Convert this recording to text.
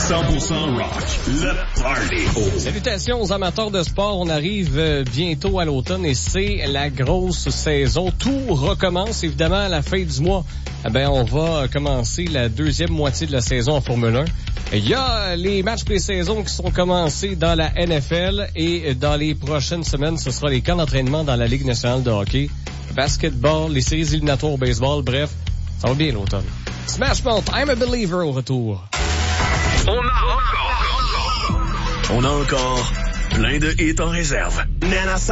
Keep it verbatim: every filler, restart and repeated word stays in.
cent pour cent rock, le party. Salutations aux amateurs de sport. On arrive bientôt à l'automne et c'est la grosse saison. Tout recommence évidemment à la fin du mois. Eh ben, on va commencer la deuxième moitié de la saison en Formule un. Il y a les matchs pré-saison qui sont commencés dans la N F L et dans les prochaines semaines, ce sera les camps d'entraînement dans la Ligue nationale de hockey, basketball, les séries éliminatoires au baseball. Bref, ça va bien l'automne. Smash Mouth, I'm a Believer au retour. On a encore, on a encore plein de hits en réserve. Nana